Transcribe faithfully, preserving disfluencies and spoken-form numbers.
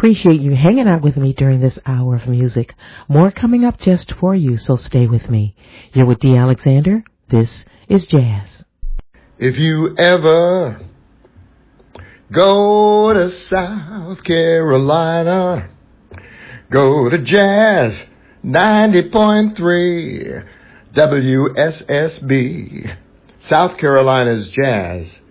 appreciate you hanging out with me during this hour of music. More coming up just for you, so stay with me. You're with Dee Alexander. This is Jazz. If you ever go to South Carolina, go to Jazz ninety point three W S S B, South Carolina's Jazz